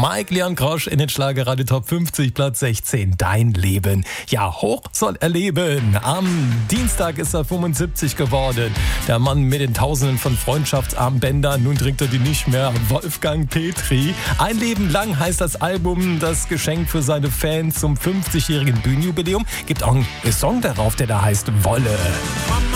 Mike Leon Grosch in den Schlagerradio Top 50, Platz 16. Dein Leben. Ja, hoch soll er leben. Am Dienstag ist er 75 geworden. Der Mann mit den Tausenden von Freundschaftsarmbändern. Nun trägt er die nicht mehr. Wolfgang Petri. Ein Leben lang heißt das Album. Das Geschenk für seine Fans zum 50-jährigen Bühnenjubiläum. Gibt auch einen Song darauf, der da heißt Wolle.